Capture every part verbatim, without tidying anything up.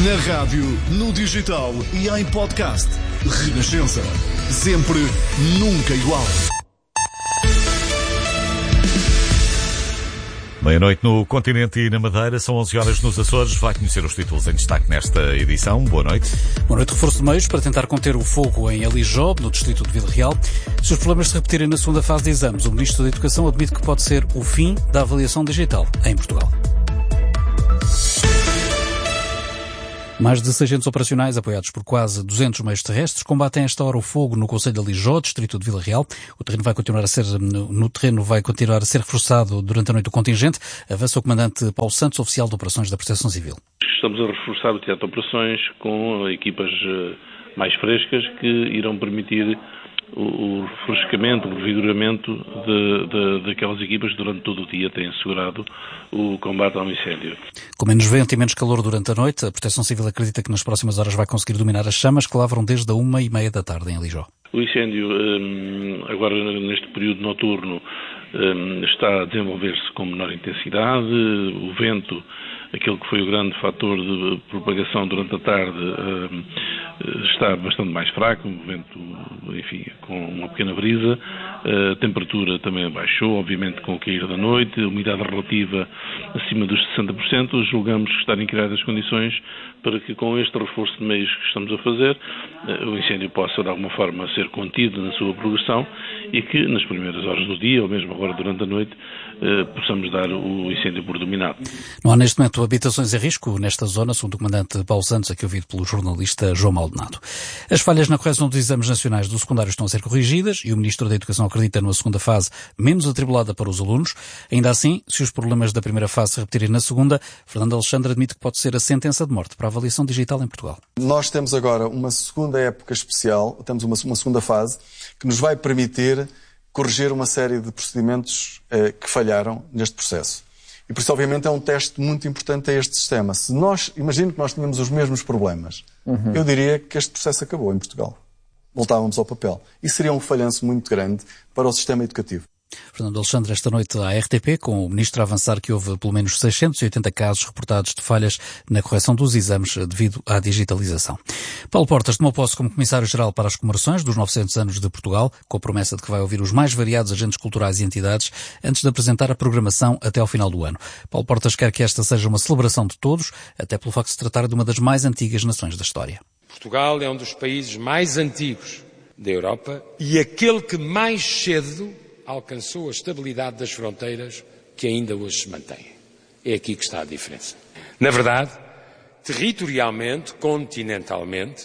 Na rádio, no digital e em podcast. Renascença. Sempre, nunca igual. Meia-noite no continente e na Madeira, são onze horas nos Açores. Vai conhecer os títulos em destaque nesta edição. Boa noite. Boa noite. Reforço de meios para tentar conter o fogo em Alijó, no distrito de Vila Real. Se os problemas se repetirem na segunda fase de exames, o Ministro da Educação admite que pode ser o fim da avaliação digital em Portugal. Mais de seiscentos operacionais, apoiados por quase duzentos meios terrestres, combatem a esta hora o fogo no concelho de Alijó, distrito de Vila Real. O terreno vai continuar a ser, no terreno vai continuar a ser reforçado durante a noite o contingente. Avança o comandante Paulo Santos, oficial de operações da Proteção Civil. Estamos a reforçar o teatro de operações com equipas mais frescas que irão permitir o refrescamento, o revigoramento de, de, daquelas equipas que durante todo o dia têm assegurado o combate ao incêndio. Com menos vento e menos calor durante a noite, a Proteção Civil acredita que nas próximas horas vai conseguir dominar as chamas que lavram desde a uma e meia da tarde em Alijó. O incêndio, agora neste período noturno, está a desenvolver-se com menor intensidade. O vento, aquele que foi o grande fator de propagação durante a tarde, está bastante mais fraco, um vento, enfim, com uma pequena brisa. A temperatura também baixou, obviamente com o cair da noite, a umidade relativa acima dos sessenta por cento. Julgamos que estarem criadas as condições para que, com este reforço de meios que estamos a fazer, o incêndio possa de alguma forma ser contido na sua progressão e que nas primeiras horas do dia, ou mesmo agora durante a noite, possamos dar o incêndio por dominado. Não há neste momento habitações em risco nesta zona, segundo o comandante Paulo Santos, aqui ouvido pelo jornalista João Maldonado. As falhas na correção dos exames nacionais do secundário estão a ser corrigidas e o Ministro da Educação acredita numa segunda fase menos atribulada para os alunos. Ainda assim, se os problemas da primeira fase se repetirem na segunda, Fernando Alexandre admite que pode ser a sentença de morte para a avaliação digital em Portugal. Nós temos agora uma segunda época especial, temos uma, uma segunda fase que nos vai permitir corrigir uma série de procedimentos eh, que falharam neste processo. E por isso, obviamente, é um teste muito importante a este sistema. Se nós, imagino que nós tínhamos os mesmos problemas, uhum. eu diria que este processo acabou em Portugal. Voltávamos ao papel. Isso seria um falhanço muito grande para o sistema educativo. Fernando Alexandre, esta noite à R T P, com o Ministro a avançar que houve pelo menos seiscentos e oitenta casos reportados de falhas na correção dos exames devido à digitalização. Paulo Portas tomou posse como Comissário-Geral para as comemorações dos novecentos anos de Portugal, com a promessa de que vai ouvir os mais variados agentes culturais e entidades antes de apresentar a programação até ao final do ano. Paulo Portas quer que esta seja uma celebração de todos, até pelo facto de se tratar de uma das mais antigas nações da história. Portugal é um dos países mais antigos da Europa e aquele que mais cedo alcançou a estabilidade das fronteiras que ainda hoje se mantém. É aqui que está a diferença. Na verdade, territorialmente, continentalmente,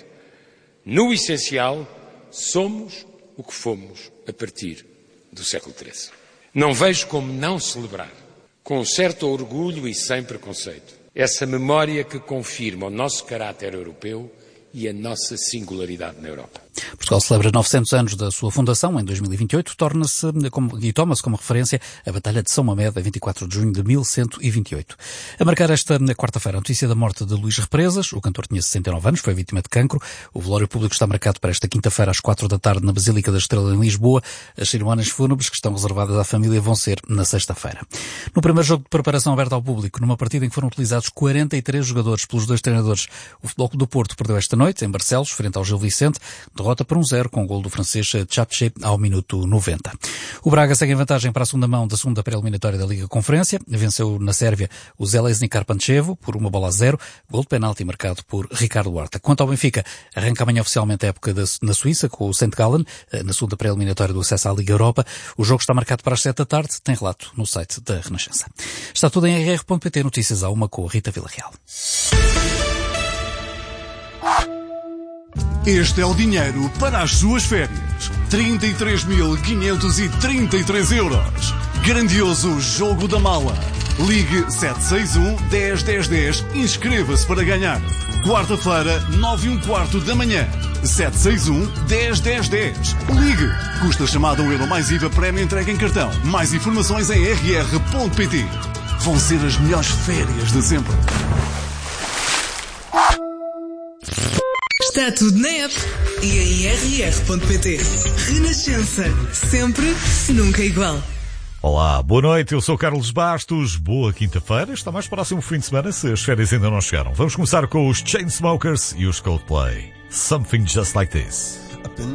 no essencial, somos o que fomos a partir do século treze. Não vejo como não celebrar, com certo orgulho e sem preconceito, essa memória que confirma o nosso caráter europeu e a nossa singularidade na Europa. Portugal celebra novecentos anos da sua fundação em dois mil e vinte e oito, torna-se e toma-se como referência a Batalha de São Mamede, a vinte e quatro de junho de mil cento e vinte e oito. A marcar esta quarta-feira a notícia da morte de Luís Represas. O cantor tinha sessenta e nove anos, foi vítima de cancro. O velório público está marcado para esta quinta-feira às quatro da tarde na Basílica da Estrela em Lisboa. As cerimónias fúnebres que estão reservadas à família vão ser na sexta-feira. No primeiro jogo de preparação aberto ao público, numa partida em que foram utilizados quarenta e três jogadores pelos dois treinadores, o Futebol Clube do Porto perdeu esta noite em Barcelos, frente ao Gil Vicente, derrota por um zero com o gol do francês Tchatché ao minuto noventa. O Braga segue em vantagem para a segunda mão da segunda pré-eliminatória da Liga Conferência. Venceu na Sérvia o Željeznik Karpančevo por uma bola a zero, gol de penalti marcado por Ricardo Horta. Quanto ao Benfica, arranca amanhã oficialmente a época da, na Suíça com o Saint Gallen, na segunda pré-eliminatória do acesso à Liga Europa. O jogo está marcado para as sete da tarde, tem relato no site da Renascença. Está tudo em r r ponto p t, notícias à uma com a Rita Villarreal. Este é o dinheiro para as suas férias. trinta e três mil quinhentos e trinta e três euros. Grandioso jogo da mala. Ligue sete seis um, dez, dez, dez e inscreva-se para ganhar. Quarta-feira, nove e um quarto da manhã. sete seis um, dez, dez, dez. Ligue. Custa chamada um euro mais I V A, prémio entregue em cartão. Mais informações em r r ponto p t. Vão ser as melhores férias de sempre. Está tudo na app e em r r ponto p t. Renascença. Sempre, nunca igual. Olá, boa noite, eu sou Carlos Bastos, boa quinta-feira, está mais próximo o fim de semana se as férias ainda não chegaram. Vamos começar com os Chainsmokers e os Coldplay. Something Just Like This.